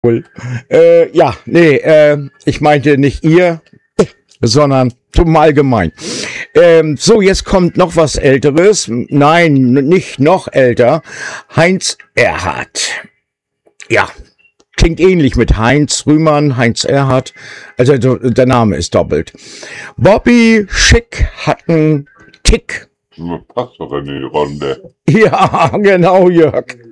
Cool. Ja, nee, ich meinte nicht ihr, sondern zum Allgemein. So, jetzt kommt noch was Älteres. Nein, nicht noch älter. Heinz Erhardt. Ja, klingt ähnlich mit Heinz Rühmann, Heinz Erhardt. Also der Name ist doppelt. Bobby Schick hat einen Tick. Passt doch in die Runde. Ja, genau, Jörg.